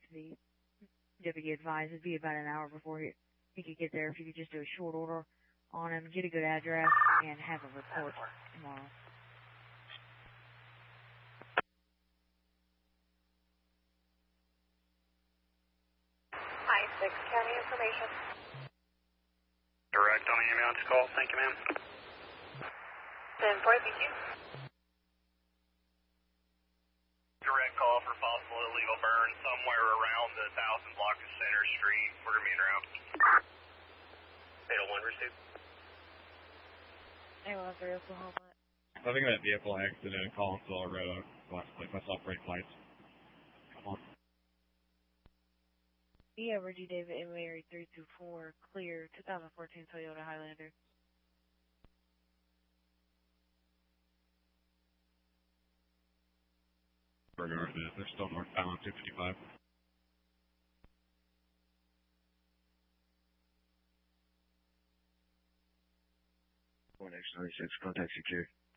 the deputy advised it'd be about an hour before he could get there. If you could just do a short order on him, get a good address, and have a report tomorrow. Hi, 6 County information. Direct on the ambulance call. Thank you, ma'am. 10-4, thank you. Direct call for possible illegal burn somewhere around the 1000 block of Center Street. We're going to be in route. 801 received. 813 Oklahoma. Having that vehicle accident, call until I read my soft brake lights. Come on. Yeah, Reggie David and Mary 324, clear, 2014 Toyota Highlander. They're still northbound 255. One X 96, contact secure.